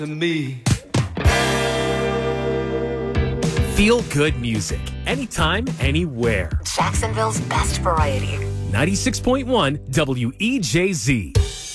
To me. Feel good music. Anytime, anywhere. Jacksonville's best variety. 96.1 WEJZ.